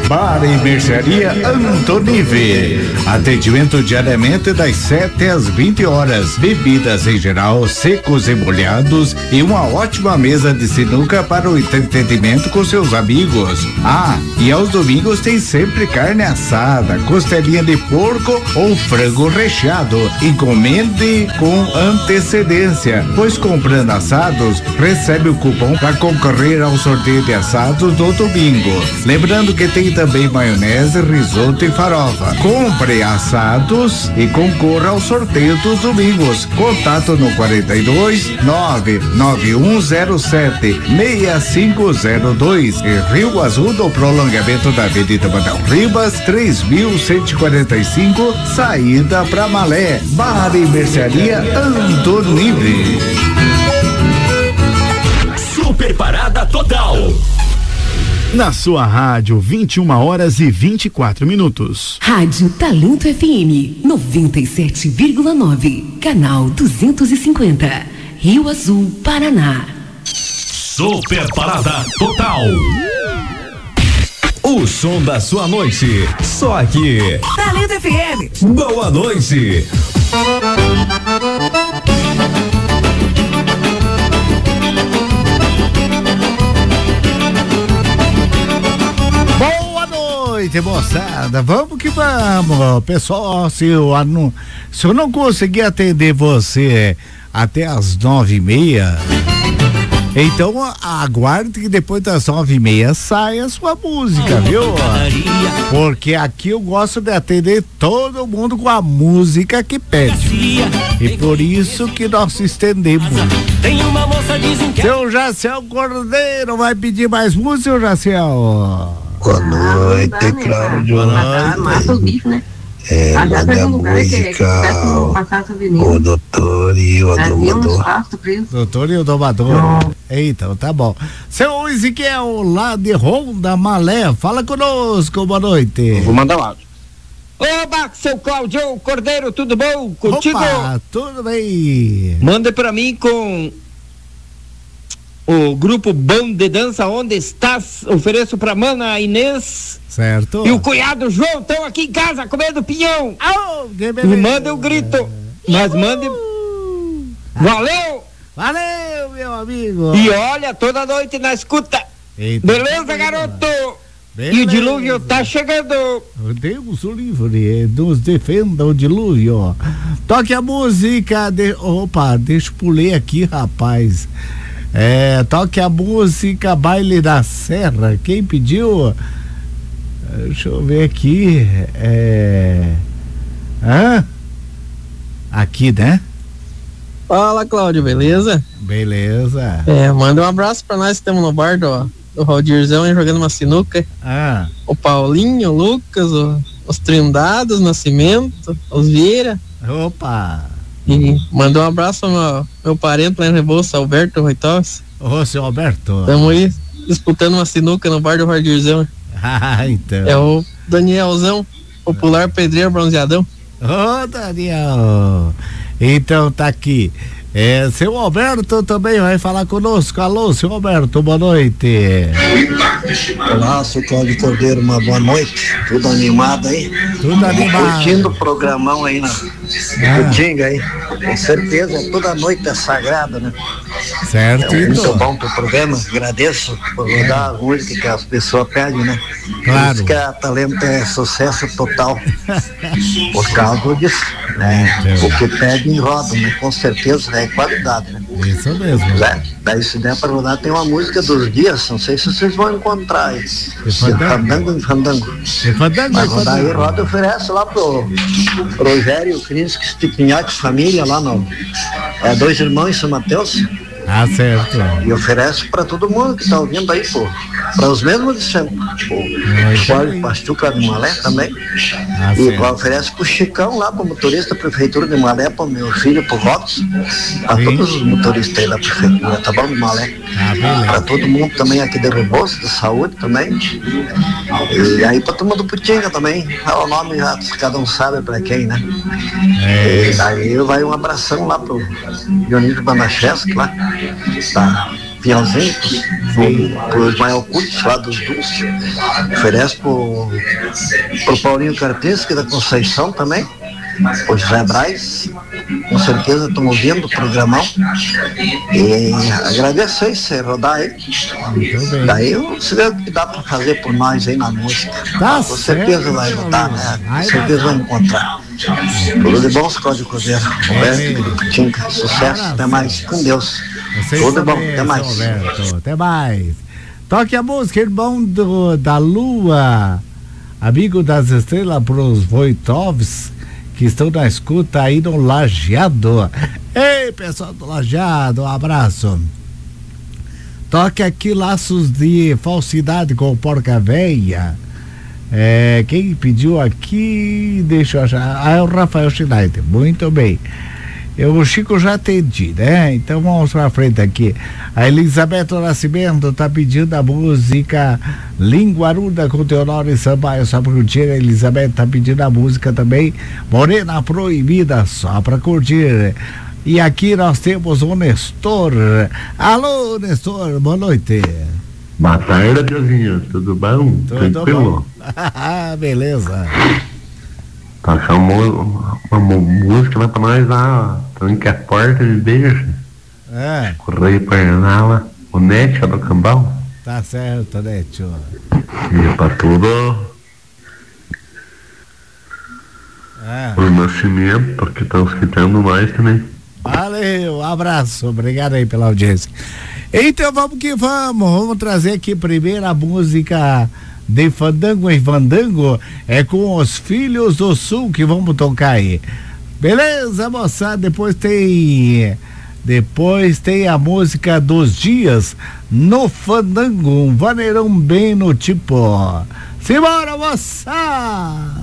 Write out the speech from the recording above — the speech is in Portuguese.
Bar e Mercearia Antonive. Atendimento diariamente das 7 às 20 horas. Bebidas em geral, secos e molhados e uma ótima mesa de sinuca para o entretenimento com seus amigos. Ah, e aos domingos tem sempre carne assada, costelinha de porco ou frango recheado. Encomende com antecedência, pois comprando assados, recebe o cupom para concorrer ao sorteio de assados do domingo. Lembrando que tem também maionese, risoto e farofa. Compre assados e concorra ao sorteio dos domingos. Contato no 42 99107 6502 e Rio Azul do prolongamento da Avenida Manuel Ribas 3145, saída para Malé. Bar e Mercearia Antonive. Super Parada Total. Na sua rádio, 21h24. Rádio Talento FM 97,9, canal 250, Rio Azul, Paraná. Super Parada Total. O som da sua noite, só aqui. Talento FM. Boa noite. Moçada, vamos que vamos, pessoal. Se eu não conseguir atender você até as 9h30, então aguarde que depois das 9h30 sai a sua música, viu? Porque aqui eu gosto de atender todo mundo com a música que pede, e por isso que nós estendemos. Seu Jaciel Cordeiro vai pedir mais música, seu Jaciel? Boa noite, Cláudio. Boa noite. Mata o bicho, né? Manda a música o doutor e o domador. Doutor e o domador. Então, tá bom. Seu Ezequiel, lá de Ronda Malé, fala conosco, boa noite. Vou mandar um áudio. Oba, seu Cláudio Cordeiro, tudo bom contigo? Opa, tudo bem. Manda pra mim com o grupo Bom de Dança, onde estás? Ofereço pra mana Inês. Certo. E o cunhado João estão aqui em casa comendo pinhão. Me manda um grito. Mas mande. Valeu! Valeu, meu amigo. E olha, toda noite na escuta. Eita, beleza, garoto? Beleza. E o dilúvio tá chegando. Deus o livre, nos defenda o dilúvio. Toque a música. Opa, deixa eu pular aqui, rapaz. Toque a música Baile da Serra. Quem pediu? Deixa eu ver aqui. Aqui, né? Fala, Cláudio, beleza? Beleza. Manda um abraço pra nós que estamos no bar do Valdirzão jogando uma sinuca. O Paulinho, o Lucas, os Trindados, Nascimento, os Vieira. Opa! E mandou um abraço ao meu parente lá em Rebouça, Alberto Roitovs. Ô, seu Alberto. Estamos aí disputando uma sinuca no bar do Valdirzão. Então. É o Danielzão, popular pedreiro bronzeadão. Ô, Daniel. Então tá aqui. Seu Alberto também vai falar conosco. Alô, seu Alberto, boa noite. Olá, sou Cláudio Cordeiro, uma boa noite. Tudo animado aí? Tudo animado. Curtindo o programão aí na Putinga aí. Com certeza, toda noite é sagrada, né? Certo. Muito bom pro programa. Agradeço por rodar a música que as pessoas pedem, né? Claro. Isso que a Talento é sucesso total. Por causa disso, né? O que pedem roda, né? Com certeza, é qualidade, né? Isso mesmo. Daí se der pra rodar, tem uma música dos dias, não sei se vocês vão encontrar aí. Fandango. Mas rodar aí, roda, oferece lá pro Rogério Cris, Stiquinhaque, família lá no Dois Irmãos em São Mateus. Certo. E oferece pra todo mundo que tá ouvindo aí, para os mesmos de sempre. O Jorge Pastuca de Malé também. E oferece pro Chicão lá, pro motorista da prefeitura de Malé, pro meu filho, pro Robson, pra todos os motoristas aí da prefeitura, tá bom, de Malé. Pra todo mundo também aqui de Rebouça, de Saúde também. E aí pra turma do Putinga também. O nome já cada um sabe pra quem, né? E aí vai um abração lá pro Dionísio Banacheschi lá. Tá pinhãozinho pro Ismael Curtis, lá dos Dulce. Oferece pro Paulinho Karpinski da Conceição também, o José Braz, com certeza estão ouvindo o programão. E agradeço aí, você rodar aí. Daí você vê o que dá para fazer por nós aí na música. Tá, com certeza vai botar, né? Com certeza vai encontrar. Tudo de bom, Cláudio Cruzeiro. Roberto, Tinca, sucesso, até mais, com Deus. Tudo de bom, até mais. Roberto, até mais. Toque a música, irmão da Lua, amigo das estrelas, pros Voitovs, que estão na escuta aí no Lajeado. Ei, pessoal do Lajeado, um abraço. Toque aqui Laços de Falsidade com o Porca Véia. Quem pediu aqui, deixa eu achar. É o Rafael Schneider. Muito bem. O Chico já atendi, né? Então vamos pra frente aqui. A Elizabeth Nascimento tá pedindo a música Linguaruda com Teodoro e Sampaio, só pra curtir. A Elizabeth tá pedindo a música também Morena Proibida, só pra curtir. E aqui nós temos o Nestor. Alô, Nestor, boa noite. Boa tarde, Diozinho, tudo bom? Tudo tranquilo? Bom. Beleza. Tocar uma música lá pra nós lá, tranque a porta e beijo. Correio Pernala, o Nétio do Cambal. Tá certo, Nétio. E pra tudo o Nascimento, que estão escutando nós também. Valeu, abraço, obrigado aí pela audiência. Então vamos que vamos trazer aqui primeiro a música de Fandango em Fandango, é com os Filhos do Sul que vamos tocar aí. Beleza, moçada? Depois tem a música dos Dias no Fandango, um vaneirão bem no tipo. Simbora, moçada!